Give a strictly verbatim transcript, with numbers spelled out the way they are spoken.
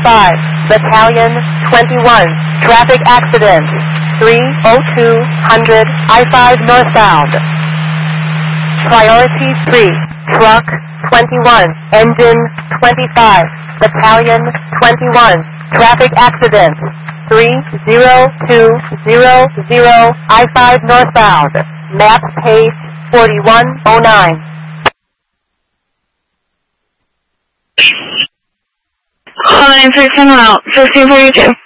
five, Battalion, twenty-one, traffic accident, three oh two hundred, I five northbound. Priority three, truck, twenty-one, engine, twenty-five, Battalion, twenty-one, traffic accident, three zero two zero zero, I five northbound, map page forty-one oh nine. Line three ten out, fifteen forty-two.